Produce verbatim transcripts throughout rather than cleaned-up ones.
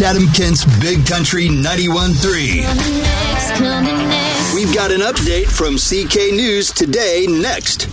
Chatham-Kent's Big Country ninety-one point three. We've got an update from C K News Today next.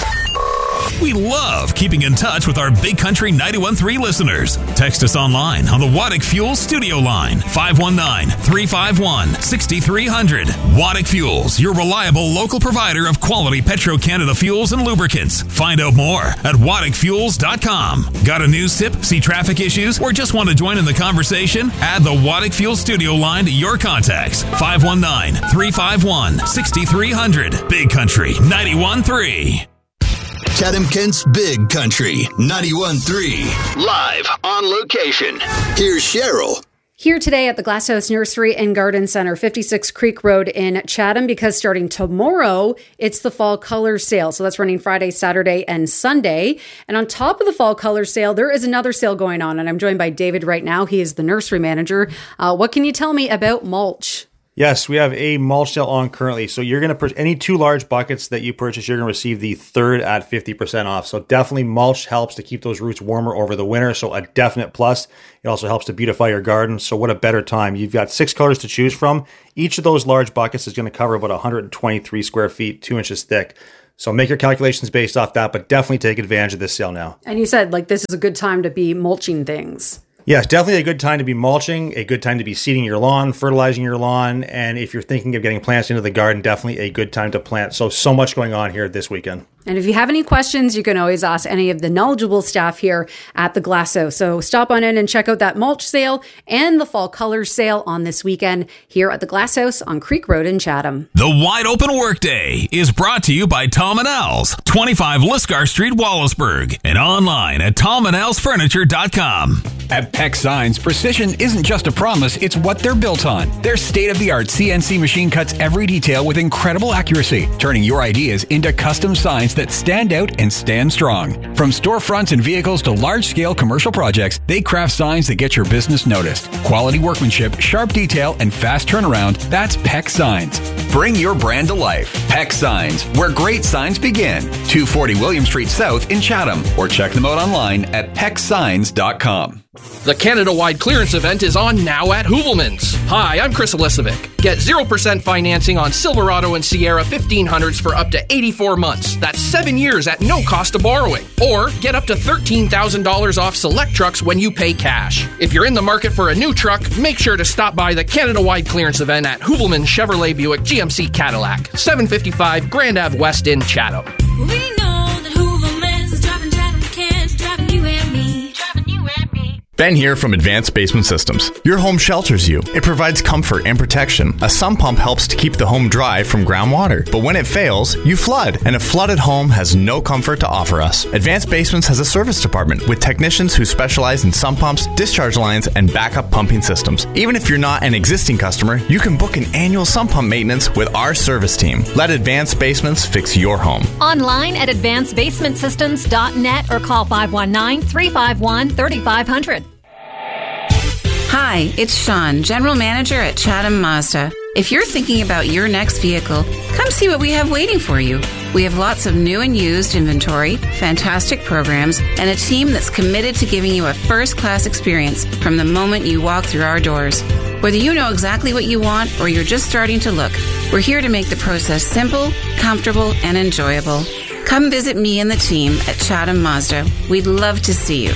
We love keeping in touch with our Big Country ninety-one point three listeners. Text us online on the Waddick Fuels studio line, five one nine, three five one, six three zero zero. Waddick Fuels, your reliable local provider of quality Petro-Canada fuels and lubricants. Find out more at waddick fuels dot com. Got a news tip, see traffic issues, or just want to join in the conversation? Add the Waddick Fuels studio line to your contacts, five one nine, three five one, six three zero zero. Big Country ninety-one point three. Chatham-Kent's Big Country ninety-one point three. Live on location. Here's Cheryl. Here today at the Glasshouse Nursery and Garden Center, fifty-six Creek Road in Chatham, because starting tomorrow, it's the Fall Color Sale. So that's running Friday, Saturday, and Sunday. And on top of the Fall Color Sale, there is another sale going on. And I'm joined by David right now. He is the nursery manager. Uh, what can you tell me about mulch? Yes, we have a mulch sale on currently. So you're going to purchase any two large buckets that you purchase, you're going to receive the third at fifty percent off. So definitely mulch helps to keep those roots warmer over the winter. So a definite plus. It also helps to beautify your garden. So what a better time. You've got six colors to choose from. Each of those large buckets is going to cover about one hundred twenty-three square feet, two inches thick. So make your calculations based off that, but definitely take advantage of this sale now. And you said like this is a good time to be mulching things. Yes, definitely a good time to be mulching, a good time to be seeding your lawn, fertilizing your lawn, and if you're thinking of getting plants into the garden, definitely a good time to plant. So, so much going on here this weekend. And if you have any questions, you can always ask any of the knowledgeable staff here at the Glasso. So stop on in and check out that mulch sale and the Fall Colors sale on this weekend here at the Glass House on Creek Road in Chatham. The Wide Open Workday is brought to you by Tom and Al's, twenty-five Lisgar Street, Wallaceburg, and online at tom and als furniture dot com. At Peck Signs, precision isn't just a promise, it's what they're built on. Their state-of-the-art C N C machine cuts every detail with incredible accuracy, turning your ideas into custom signs that stand out and stand strong. From storefronts and vehicles to large-scale commercial projects, they craft signs that get your business noticed. Quality workmanship, sharp detail, and fast turnaround, that's Peck Signs. Bring your brand to life. Peck Signs, where great signs begin. two forty William Street South in Chatham, or check them out online at peck signs dot com. The Canada-wide clearance event is on now at Hoovelmans. Hi, I'm Chris Elisovic. Get zero percent financing on Silverado and Sierra fifteen hundreds for up to eighty-four months. That's seven years at no cost of borrowing. Or get up to thirteen thousand dollars off select trucks when you pay cash. If you're in the market for a new truck, make sure to stop by the Canada-wide clearance event at Hoovelmans Chevrolet Buick G M C Cadillac, seven fifty-five Grand Ave West in Chatham. We know that Hoovelmans is driving Chatham-Kent, driving you and me, driving you and me. Ben here from Advanced Basement Systems. Your home shelters you. It provides comfort and protection. A sump pump helps to keep the home dry from groundwater. But when it fails, you flood. And a flooded home has no comfort to offer us. Advanced Basements has a service department with technicians who specialize in sump pumps, discharge lines, and backup pumping systems. Even if you're not an existing customer, you can book an annual sump pump maintenance with our service team. Let Advanced Basements fix your home. Online at advanced basement systems dot net or call five one nine, three five one, three five zero zero. Hi, it's Sean, General Manager at Chatham Mazda. If you're thinking about your next vehicle, come see what we have waiting for you. We have lots of new and used inventory, fantastic programs, and a team that's committed to giving you a first-class experience from the moment you walk through our doors. Whether you know exactly what you want or you're just starting to look, we're here to make the process simple, comfortable, and enjoyable. Come visit me and the team at Chatham Mazda. We'd love to see you.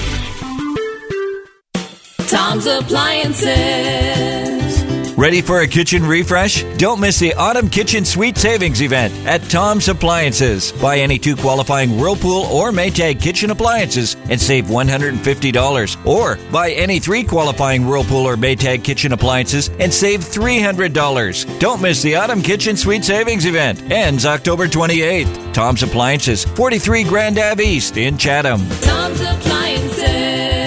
Tom's Appliances. Ready for a kitchen refresh? Don't miss the Autumn Kitchen Suite Savings event at Tom's Appliances. Buy any two qualifying Whirlpool or Maytag kitchen appliances and save one hundred fifty dollars. Or buy any three qualifying Whirlpool or Maytag kitchen appliances and save three hundred dollars. Don't miss the Autumn Kitchen Suite Savings event. Ends October twenty-eighth. Tom's Appliances, forty-three Grand Ave East in Chatham. Tom's Appliances.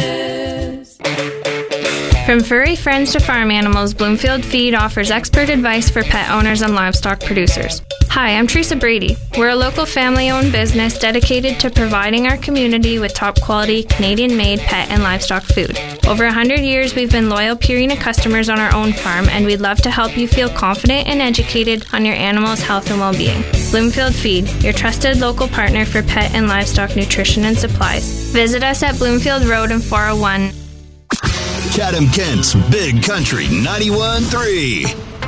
From furry friends to farm animals, Bloomfield Feed offers expert advice for pet owners and livestock producers. Hi, I'm Teresa Brady. We're a local family-owned business dedicated to providing our community with top-quality, Canadian-made pet and livestock food. Over one hundred years, we've been loyal Purina customers on our own farm, and we'd love to help you feel confident and educated on your animal's health and well-being. Bloomfield Feed, your trusted local partner for pet and livestock nutrition and supplies. Visit us at Bloomfield Road in four oh one. Chatham-Kent's Big Country ninety-one point three.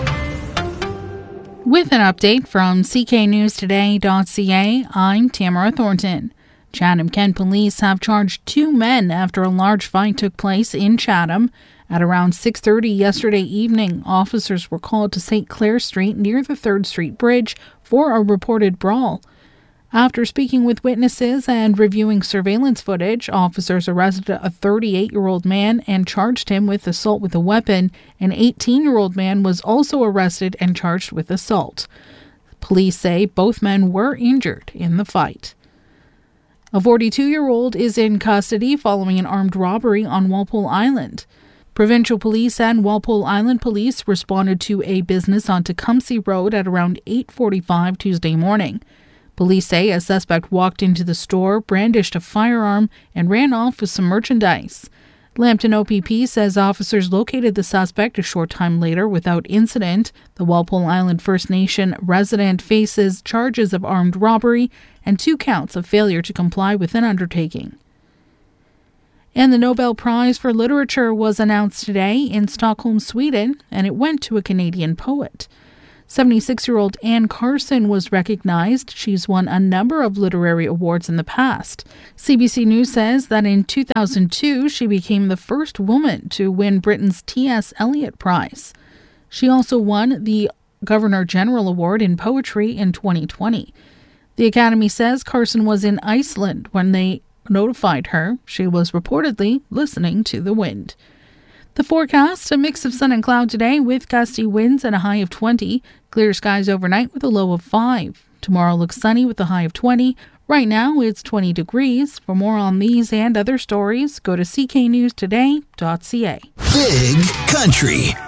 With an update from C K News Today dot C A, I'm Tamara Thornton. Chatham-Kent police have charged two men after a large fight took place in Chatham. At around six thirty yesterday evening, officers were called to Saint Clair Street near the third Street Bridge for a reported brawl. After speaking with witnesses and reviewing surveillance footage, officers arrested a thirty-eight-year-old man and charged him with assault with a weapon. An eighteen-year-old man was also arrested and charged with assault. Police say both men were injured in the fight. A forty-two-year-old is in custody following an armed robbery on Walpole Island. Provincial Police and Walpole Island Police responded to a business on Tecumseh Road at around eight forty-five Tuesday morning. Police say a suspect walked into the store, brandished a firearm, and ran off with some merchandise. Lambton O P P says officers located the suspect a short time later without incident. The Walpole Island First Nation resident faces charges of armed robbery and two counts of failure to comply with an undertaking. And the Nobel Prize for Literature was announced today in Stockholm, Sweden, and it went to a Canadian poet. seventy-six-year-old Anne Carson was recognized. She's won a number of literary awards in the past. C B C News says that in two thousand two, she became the first woman to win Britain's T S Eliot Prize. She also won the Governor General Award in Poetry in twenty twenty. The Academy says Carson was in Iceland when they notified her. She was reportedly listening to the wind. The forecast, a mix of sun and cloud today with gusty winds and a high of twenty. Clear skies overnight with a low of five. Tomorrow looks sunny with a high of twenty. Right now it's twenty degrees. For more on these and other stories, go to C K News Today dot C A. Big Country